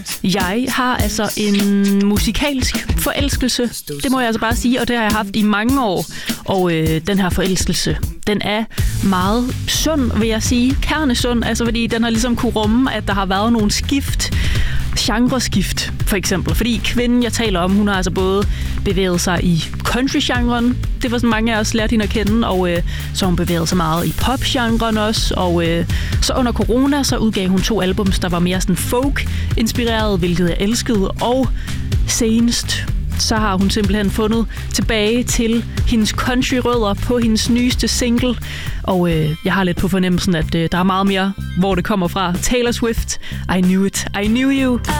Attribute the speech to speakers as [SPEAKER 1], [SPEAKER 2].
[SPEAKER 1] Jeg har altså en musikalsk forelskelse, det må jeg altså bare sige, og det har jeg haft i mange år. Og den her forelskelse, den er meget sund, vil jeg sige. Kernesund, altså fordi den har ligesom kunne rumme, at der har været nogle skift, genreskift for eksempel. Fordi kvinden, jeg taler om, hun har altså både bevæget sig i country-genren, det var sådan mange af os lærte hende at kende, og så hun bevæget sig meget i pop-genren også, og så under corona, så udgav hun 2 albums, der var mere sådan folk-inspireret, hvilket jeg elskede, og senest så har hun simpelthen fundet tilbage til hendes country-rødder på hendes nyeste single. Og jeg har lidt på fornemmelsen, at der er meget mere, hvor det kommer fra. Taylor Swift, I Knew It, I Knew You.